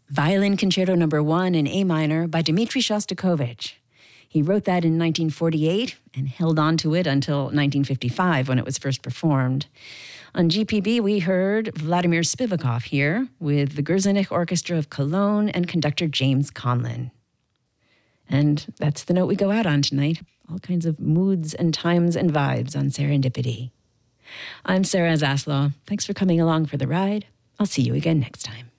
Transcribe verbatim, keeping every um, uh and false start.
Violin Concerto Number One in A minor by Dmitri Shostakovich. He wrote that in nineteen forty-eight and held on to it until nineteen fifty-five when it was first performed. On G P B, we heard Vladimir Spivakov here with the Gerzenich Orchestra of Cologne and conductor James Conlon. And that's the note we go out on tonight. All kinds of moods and times and vibes on Serendipity. I'm Sarah Zaslow. Thanks for coming along for the ride. I'll see you again next time.